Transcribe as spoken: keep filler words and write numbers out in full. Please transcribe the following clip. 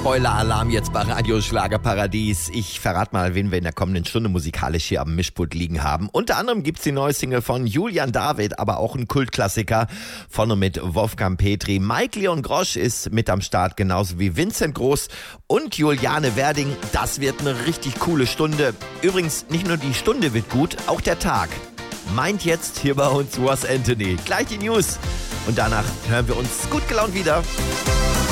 Spoiler-Alarm jetzt bei Radio Schlagerparadies. Ich verrate mal, wen wir in der kommenden Stunde musikalisch hier am Mischpult liegen haben. Unter anderem gibt's die neue Single von Julian David, aber auch ein Kultklassiker von und mit Wolfgang Petri. Mike Leon Grosch ist mit am Start, genauso wie Vincent Groß und Juliane Werding. Das wird eine richtig coole Stunde. Übrigens, nicht nur die Stunde wird gut, auch der Tag. Meint jetzt hier bei uns Ross Anthony. Gleich die News und danach hören wir uns gut gelaunt wieder.